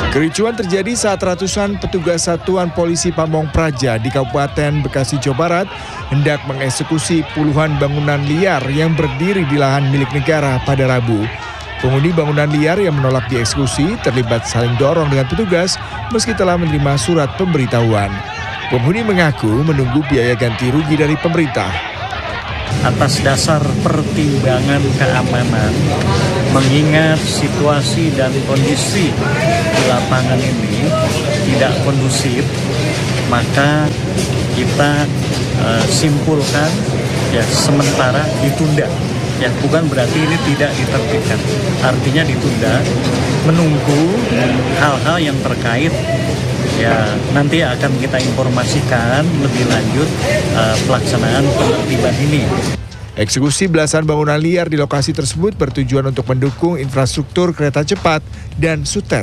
Kericuan terjadi saat ratusan petugas Satuan Polisi Pamong Praja di Kabupaten Bekasi, Jawa Barat hendak mengeksekusi puluhan bangunan liar yang berdiri di lahan milik negara pada Rabu. Penghuni bangunan liar yang menolak dieksekusi terlibat saling dorong dengan petugas meski telah menerima surat pemberitahuan. Penghuni mengaku menunggu biaya ganti rugi dari pemerintah. Atas dasar pertimbangan keamanan, mengingat situasi dan kondisi di lapangan ini tidak kondusif, maka kita simpulkan ya sementara ditunda. Ya, bukan berarti ini tidak ditertibkan, artinya ditunda, menunggu hal-hal yang terkait. Ya, nanti akan kita informasikan lebih lanjut pelaksanaan penertiban ini. Eksekusi belasan bangunan liar di lokasi tersebut bertujuan untuk mendukung infrastruktur kereta cepat dan SUTET.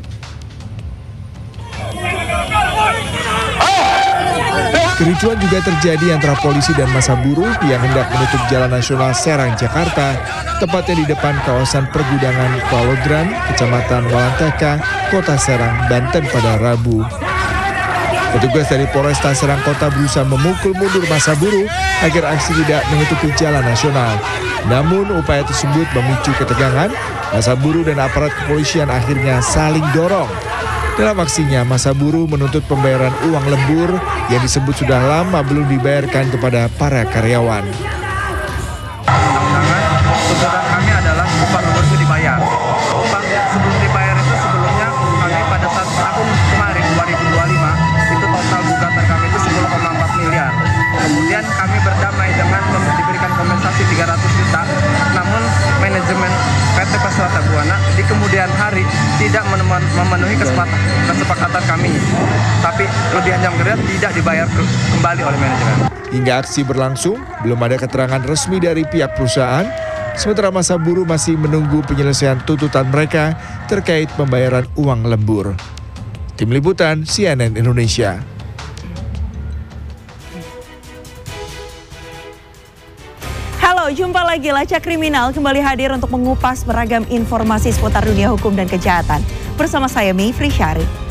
Kericuan juga terjadi antara polisi dan massa buruh yang hendak menutup Jalan Nasional Serang, Jakarta, tepatnya di depan kawasan pergudangan Kualodran, Kecamatan Walanteka, Kota Serang, Banten pada Rabu. Petugas dari Polresta Serang Kota berusaha memukul mundur massa buruh agar aksi tidak menutupi jalan nasional. Namun upaya tersebut memicu ketegangan, massa buruh dan aparat kepolisian akhirnya saling dorong. Dalam aksinya, massa buruh menuntut pembayaran uang lembur yang disebut sudah lama belum dibayarkan kepada para karyawan. Tuntutan kami adalah upah lembur itu dibayar. Upah sebelum dibayar itu sebelumnya kami pada saat tahun kemarin 2025 itu total gugatan kami itu 10,4 miliar. Kemudian kami berdamai dengan diberikan kompensasi 300 juta. Namun manajemen PT Pasrata Buana di kemudian hari tidak memenuhi kesepakatan kami. Tapi lebih panjang tidak dibayar kembali oleh manajemen. Hingga aksi berlangsung, belum ada keterangan resmi dari pihak perusahaan. Sementara massa buruh masih menunggu penyelesaian tuntutan mereka terkait pembayaran uang lembur. Tim Liputan CNN Indonesia. Halo, jumpa lagi. Lacak Kriminal kembali hadir untuk mengupas beragam informasi seputar dunia hukum dan kejahatan. Bersama saya Mayfri Syarif.